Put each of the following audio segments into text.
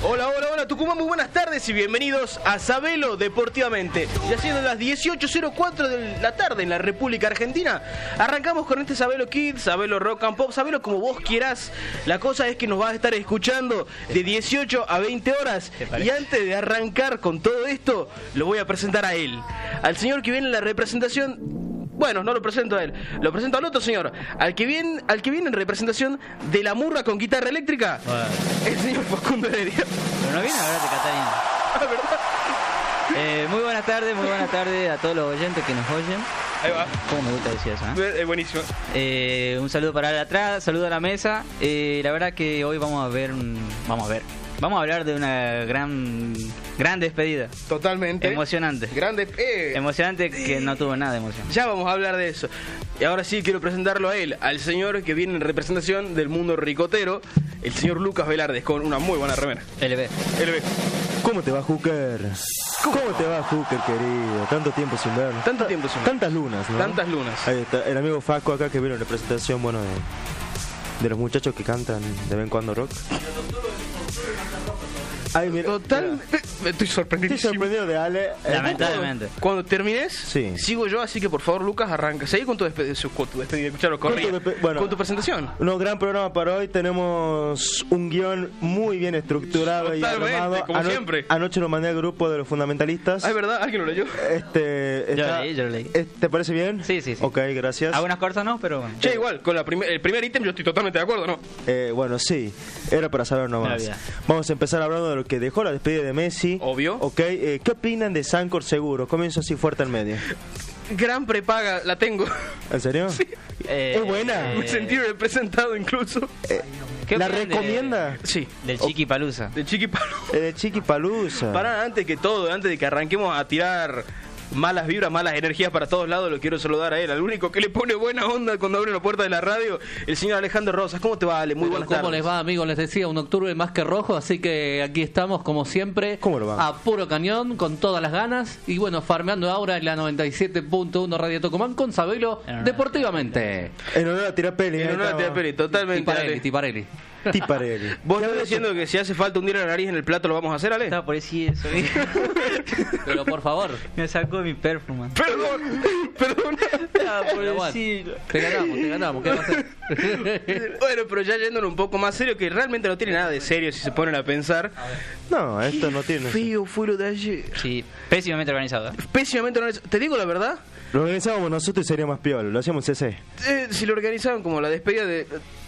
Hola, hola, hola Tucumán, muy buenas tardes y bienvenidos a Sabelo Deportivamente. Ya siendo las 18:04 de la tarde en la República Argentina, arrancamos con este Sabelo Kids, Sabelo Rock and Pop, Sabelo como vos quieras. La cosa es que nos vas a estar escuchando de 18 a 20 horas. Y antes de arrancar con todo esto, lo voy a presentar a él, al señor que viene en la representación. Bueno, no lo presento a él, lo presento al otro señor, al que viene en representación de la murra con guitarra eléctrica, el señor Facundo Heredia. Pero no viene a hablar de Catalina. ¿Verdad? Muy buenas tardes a todos los oyentes que nos oyen. Ahí va. Cómo me gusta decir eso, Es buenísimo. Un saludo para el atrás, saludo a la mesa. La verdad que hoy vamos a hablar de una gran despedida. Totalmente. Emocionante. Emocionante que no tuvo nada de emoción. Ya vamos a hablar de eso. Y ahora sí quiero presentarlo a él, al señor que viene en representación del mundo ricotero, el señor Lucas Velardes, con una muy buena remera. LB. ¿Cómo te va, Hooker? ¿Cómo te va, Hooker, querido? Tanto tiempo sin vernos. Tantas lunas, ¿no? Tantas lunas. Ahí está el amigo Facu acá que vino en representación, bueno, de los muchachos que cantan de vez en cuando rock. Ay, mira, Estoy sorprendido. Estoy sorprendido de Ale. Lamentablemente. Cuando termines, Sí. sigo yo, así que por favor, Lucas, arranca. Seguí con tu despedida, escuchalo, corría. Bueno, con tu presentación. Un gran programa para hoy. Tenemos un guión muy bien estructurado y Totalmente, armado. como siempre. Anoche lo mandé al grupo de los fundamentalistas. Ah, es verdad, alguien lo leyó. Yo lo leí. ¿Te parece bien? Sí. Ok, gracias. Algunas cosas no, pero bueno. Che, igual, con el primer ítem yo estoy totalmente de acuerdo, ¿no? Bueno, sí, era para saber nomás. Mira. Vamos a empezar hablando de lo que dejó la despedida de Messi. Obvio. Ok, ¿qué opinan de Sancor Seguro? Comienzo así fuerte al medio. Gran prepaga, la tengo. ¿En serio? Sí. Es buena. Me sentí representado incluso. ¿Qué ¿La opinan recomienda? Sí. Del Chiqui Palusa? De Chiquipalo. De Chiqui Palusa. Para antes de que arranquemos a tirar malas vibras, malas energías para todos lados, lo quiero saludar a él, al único que le pone buena onda cuando abre la puerta de la radio, el señor Alejandro Rosas. ¿Cómo te va, Ale? Muy buenas tardes. ¿Cómo les va, amigos? Les decía, un octubre más que rojo, así que aquí estamos, como siempre, ¿Cómo lo va? a puro cañón, con todas las ganas, y bueno, farmeando ahora en la 97.1 Radio Tucumán con Sabelo Deportivamente. En honor a Tirapelli. En honor a Tirapelli, totalmente. Ale. Tiparelli. Tiparelli. ¿Vos estás diciendo que si hace falta hundir la nariz en el plato lo vamos a hacer, Ale? Estaba por decir eso. Pero por favor, Me sacó mi perfume. Perdón. Estaba por Pero bueno, decirlo. te ganamos, ¿qué va a hacer? Bueno, pero ya yéndolo un poco más serio, que realmente no tiene nada de serio si se ponen a pensar. No, esto no tiene. Feo fue lo de ayer. Sí, pésimamente organizado. Pésimamente organizado. Te digo la verdad, Lo organizábamos nosotros y sería más piola. Lo hacíamos CC. si lo organizaban como la despedida de...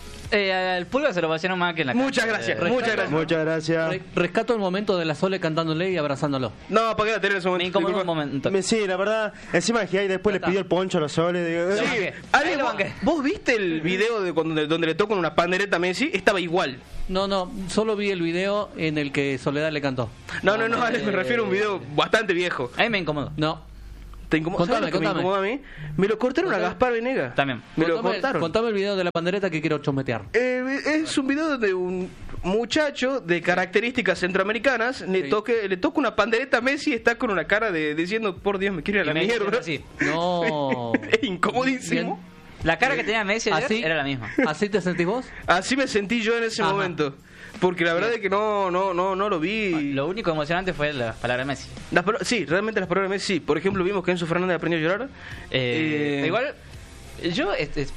Al Pulga se lo pasaron más que en la Muchas cancha. gracias, muchas gracias. Muchas gracias. Rescato el momento de la Sole cantándole y abrazándolo. No, ¿para qué la tenés en ese Me momento? incomodó un Disculpa. momento. Sí, la verdad. Encima que ahí después le pidió el poncho a los soles. Digo, Sí, banqué. Ale, Ahí lo ¿vos, banqué. vos viste el video de donde le tocan una pandereta a Messi? Estaba igual. No, solo vi el video en el que Soledad le cantó. No, Ale, me refiero a un video bastante viejo. A mí me incomodó. No. ¿Te incomoda? ¿Sabes lo que me Contame. incomoda a mí? Me lo cortaron a Contame. Gaspar Venegas. También. Me lo cortaron. Contame el video de la pandereta que quiero chometear. Es un video donde un muchacho de características centroamericanas le toca una pandereta a Messi y está con una cara de diciendo, por Dios, me quiere ir a la Y Messi mierda. así. No. Es incomodísimo. Bien. La cara que tenía Messi ayer ¿Así? era la misma. ¿Así te sentís vos? Así me sentí yo en ese Ajá. momento. Porque la verdad es que no lo vi. Lo único emocionante fue la palabra Messi. Sí, realmente las palabras de Messi. Por ejemplo, vimos que Enzo Fernández aprendió a llorar. Igual, yo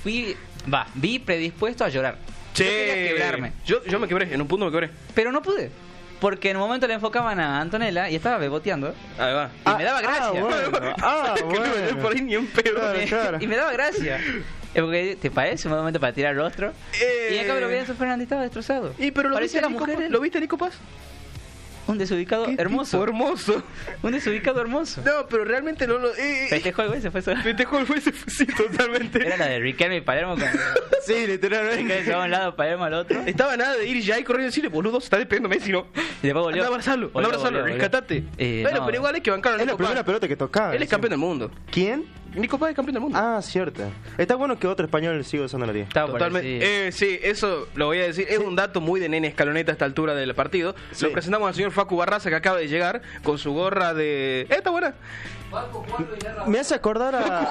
vi predispuesto a llorar. Che, Yo quería quebrarme. Yo me quebré, en un punto me quebré. Pero no pude. Porque en un momento le enfocaban a Antonella y estaba beboteando. Ahí va. Y me daba gracia. Que no me dio por ahí ni un pedo. Claro. Y me daba gracia. Porque te parece un momento para tirar el rostro. Y acá lo vi a Enzo Fernández, estaba destrozado. Pero lo Parecía viste, las mujeres. ¿Lo viste, Nico Paz? Un desubicado Qué hermoso. tipo hermoso. Un desubicado hermoso. No, pero realmente no lo. Festejó el güey, se fue solo. Festejó el juez, sí, totalmente. Era la de Riquelme y Palermo. Sí, literalmente. Riquelme se va a un lado, Palermo al otro. Estaba nada de ir ya y corriendo y decirle, boludo, se está despediendo Messi, ¿no? Y después volvió. Anda a abrazarlo, Volvió. rescatate. Bueno, No. pero igual hay que bancarlo. Es la primera pelota que tocaba. Él es campeón del mundo. ¿Quién? Nico Paz es campeón del mundo. Ah, cierto. Está bueno que otro español siga usando la 10. Totalmente. Sí, eso lo voy a decir. Es un dato muy de nene Escaloneta a esta altura del partido. Sí. Lo presentamos al señor Facu Barraza, que acaba de llegar con su gorra de... Está buena. Me hace acordar a...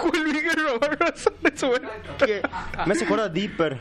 Me hace acordar a Dipper.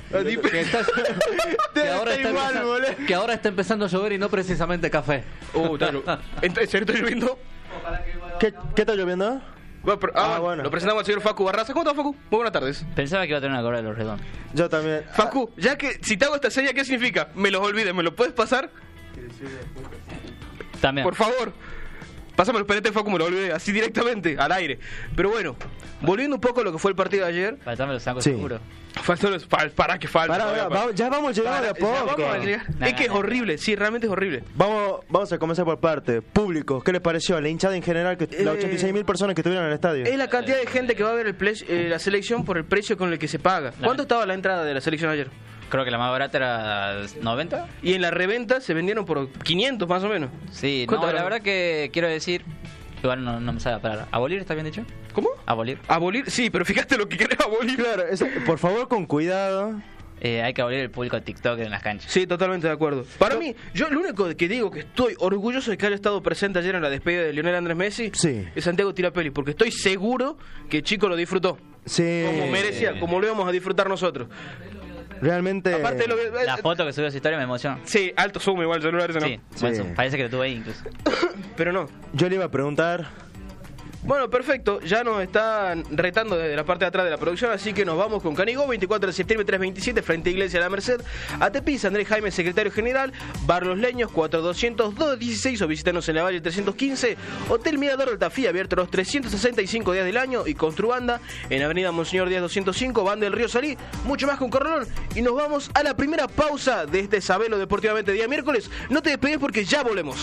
Que ahora está empezando a llover y no precisamente café. ¿En serio está lloviendo? ¿Qué está lloviendo? Bueno. Lo presentamos al señor Facu Barraza. ¿Cómo estás, Facu? Muy buenas tardes. Pensaba que iba a tener una gorra de los redondos. Yo también. Facu, ya que si te hago esta seña, ¿qué significa? Me los olvides, ¿me lo puedes pasar? También. Por favor. Pásame los PNT, Facu, me lo olvidé, así directamente, al aire. Pero bueno, volviendo un poco a lo que fue el partido de ayer. Faltame los sacos seguro. Para que falta. Ya vamos llegando de a poco. Es que es horrible, sí, realmente es horrible. Vamos a comenzar por parte. Público, ¿qué les pareció? La hinchada en general, las 86.000 personas que estuvieron en el estadio. Es la cantidad de gente que va a ver la selección por el precio con el que se paga. ¿Cuánto estaba la entrada de la selección ayer? Creo que la más barata era 90. Y en la reventa se vendieron por 500 más o menos. Sí, no, la verdad que quiero decir... Igual no me sabe la palabra. ¿Abolir está bien dicho? ¿Cómo? Abolir. Abolir, sí, pero fíjate lo que querés abolir. Claro, por favor, con cuidado. Hay que abolir el público de TikTok en las canchas. Sí, totalmente de acuerdo. Para mí, yo lo único que digo que estoy orgulloso de que haya estado presente ayer en la despedida de Lionel Andrés Messi es Santiago Tirapelli, porque estoy seguro que Chico lo disfrutó. Sí. Como merecía, como lo íbamos a disfrutar nosotros. Realmente. Aparte de lo que, la foto que subió a su historia me emociona. Sí, alto zoom igual el celular ese no. Sí, bueno, parece que lo tuve ahí incluso. Pero no. Yo le iba a preguntar. Bueno, perfecto, ya nos están retando desde la parte de atrás de la producción, así que nos vamos con Canigó, 24 de septiembre 327, frente a Iglesia de la Merced, Atepiz, Andrés Jaime, secretario general, Bar Los Leños, 4200-216, o visítanos en la Valle 315, Hotel Mirador Altafía, abierto los 365 días del año, y Construbanda, en Avenida Monseñor Díaz 205, Banda del Río Salí, mucho más con Corralón, y nos vamos a la primera pausa de este Sabelo Deportivamente día miércoles. No te despegues porque ya volvemos.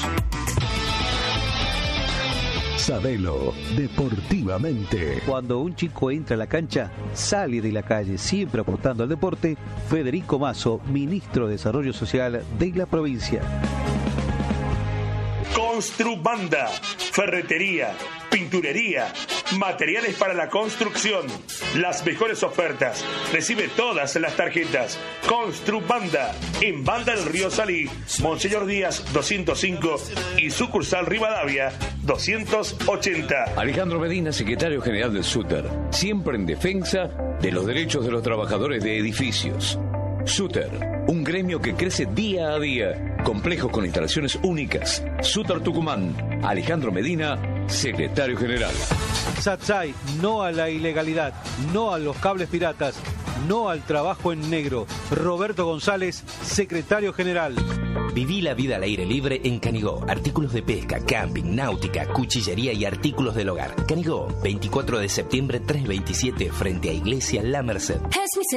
Sabelo Deportivamente. Cuando un chico entra a la cancha, sale de la calle, siempre aportando al deporte. Federico Mazo, ministro de Desarrollo Social de la provincia. Construbanda, ferretería, pinturería, materiales para la construcción, las mejores ofertas. Recibe todas las tarjetas. Construbanda, en Banda del Río Salí, Monseñor Díaz 205 y sucursal Rivadavia 280. Alejandro Medina, secretario general del SUTER, siempre en defensa de los derechos de los trabajadores de edificios. SUTER, un gremio que crece día a día, complejos con instalaciones únicas. SUTER Tucumán, Alejandro Medina, secretario general. Satsai, no a la ilegalidad, no a los cables piratas, no al trabajo en negro. Roberto González, secretario general. Viví la vida al aire libre en Canigó. Artículos de pesca, camping, náutica, cuchillería y artículos del hogar. Canigó, 24 de septiembre 327, frente a Iglesia La Merced.